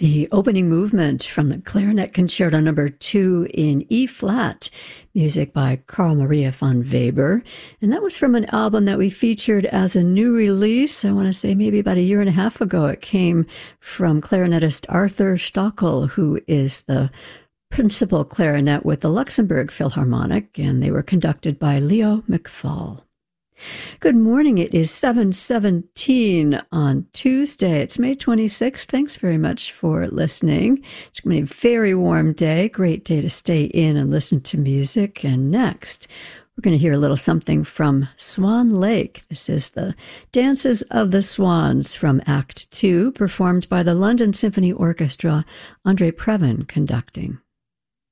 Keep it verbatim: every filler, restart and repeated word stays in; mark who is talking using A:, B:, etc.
A: The opening movement from the Clarinet Concerto number two in E flat, music by Carl Maria von Weber. And that was from an album that we featured as a new release. I want to say maybe about a year and a half ago. It came from clarinetist Arthur Stockel, who is the principal clarinet with the Luxembourg Philharmonic, and they were conducted by Leo McFall. Good morning. It is seven seventeen on Tuesday. It's May twenty-sixth. Thanks very much for listening. It's going to be a very warm day. Great day to stay in and listen to music. And next, we're going to hear a little something from Swan Lake. This is the Dances of the Swans from Act Two, performed by the London Symphony Orchestra, Andre Previn conducting.